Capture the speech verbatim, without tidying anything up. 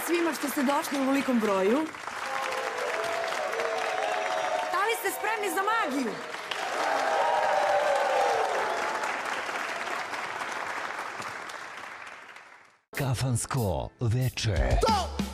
svima što ste došli u ovolikom broju. Da li ste spremni za magiju? Kafansko veče.